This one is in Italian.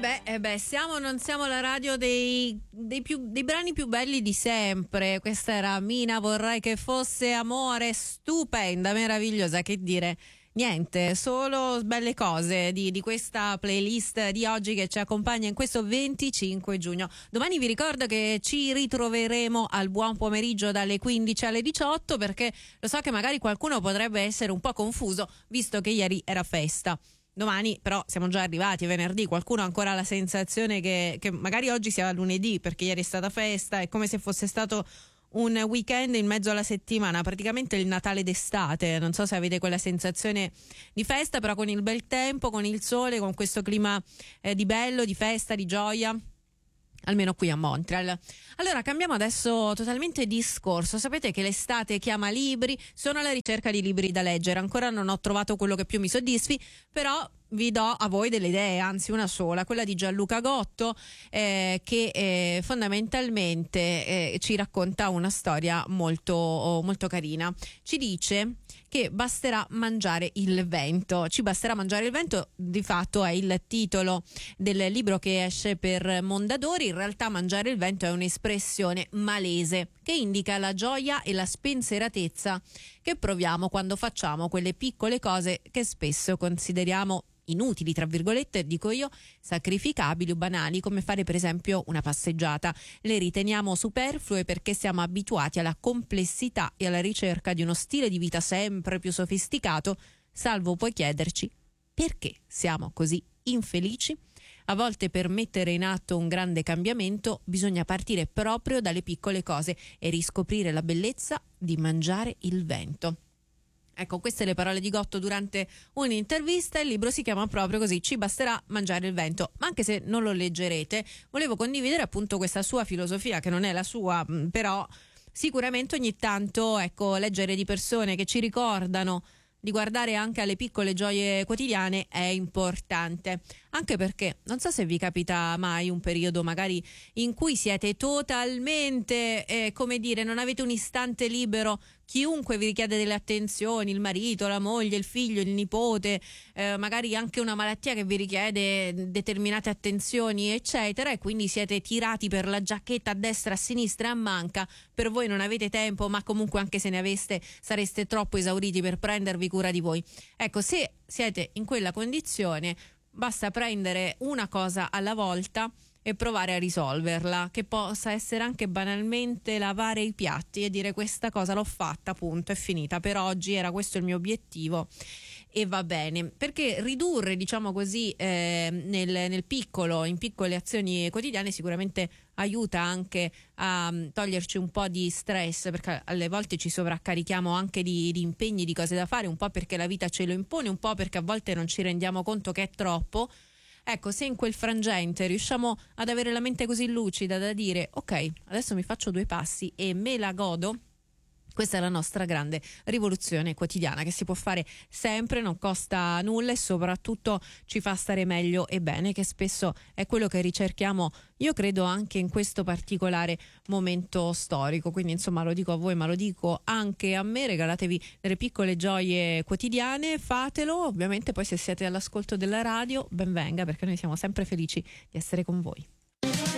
Siamo o non siamo la radio dei brani più belli di sempre. Questa era Mina, vorrei che fosse amore, stupenda, meravigliosa, che dire. Niente, solo belle cose di questa playlist di oggi che ci accompagna in questo 25 giugno. Domani vi ricordo che ci ritroveremo al buon pomeriggio dalle 15 alle 18, perché lo so che magari qualcuno potrebbe essere un po' confuso visto che ieri era festa. Domani però siamo già arrivati, è venerdì, qualcuno ha ancora la sensazione che magari oggi sia lunedì perché ieri è stata festa, è come se fosse stato un weekend in mezzo alla settimana, praticamente il Natale d'estate. Non so se avete quella sensazione di festa, però con il bel tempo, con il sole, con questo clima di bello, di festa, di gioia, almeno qui a Montreal. Allora cambiamo adesso totalmente discorso. Sapete che l'estate chiama libri, sono alla ricerca di libri da leggere, ancora non ho trovato quello che più mi soddisfi, però vi do a voi delle idee, anzi una sola, quella di Gianluca Gotto, che fondamentalmente ci racconta una storia molto, molto carina. Ci dice che basterà mangiare il vento. Ci basterà mangiare il vento, di fatto è il titolo del libro che esce per Mondadori. In realtà mangiare il vento è un'espressione malese che indica la gioia e la spensieratezza che proviamo quando facciamo quelle piccole cose che spesso consideriamo inutili, tra virgolette, dico io, sacrificabili o banali, come fare per esempio una passeggiata. Le riteniamo superflue perché siamo abituati alla complessità e alla ricerca di uno stile di vita sempre più sofisticato, salvo poi chiederci perché siamo così infelici. A volte per mettere in atto un grande cambiamento bisogna partire proprio dalle piccole cose e riscoprire la bellezza di mangiare il vento. Ecco, queste le parole di Gotto durante un'intervista. Il libro si chiama proprio così, Ci basterà mangiare il vento. Ma anche se non lo leggerete, volevo condividere appunto questa sua filosofia, che non è la sua, però sicuramente ogni tanto, ecco, leggere di persone che ci ricordano di guardare anche alle piccole gioie quotidiane è importante, anche perché non so se vi capita mai un periodo magari in cui siete totalmente, come dire, non avete un istante libero, chiunque vi richiede delle attenzioni, il marito, la moglie, il figlio, il nipote, magari anche una malattia che vi richiede determinate attenzioni, eccetera, e quindi siete tirati per la giacchetta a destra, a sinistra, a manca. Per voi non avete tempo, ma comunque anche se ne aveste sareste troppo esauriti per prendervi cura di voi. Ecco, se siete in quella condizione, basta prendere una cosa alla volta e provare a risolverla, che possa essere anche banalmente lavare i piatti e dire: questa cosa l'ho fatta, punto, è finita per oggi, era questo il mio obiettivo e va bene. Perché ridurre, diciamo così, nel piccolo, in piccole azioni quotidiane sicuramente aiuta anche a toglierci un po' di stress, perché alle volte ci sovraccarichiamo anche di impegni, di cose da fare, un po' perché la vita ce lo impone, un po' perché a volte non ci rendiamo conto che è troppo. Ecco, se in quel frangente riusciamo ad avere la mente così lucida da dire: ok, adesso mi faccio 2 passi e me la godo, questa è la nostra grande rivoluzione quotidiana che si può fare sempre, non costa nulla e soprattutto ci fa stare meglio e bene, che spesso è quello che ricerchiamo, io credo, anche in questo particolare momento storico. Quindi insomma, lo dico a voi ma lo dico anche a me: regalatevi delle piccole gioie quotidiane, fatelo. Ovviamente poi se siete all'ascolto della radio ben venga, perché noi siamo sempre felici di essere con voi.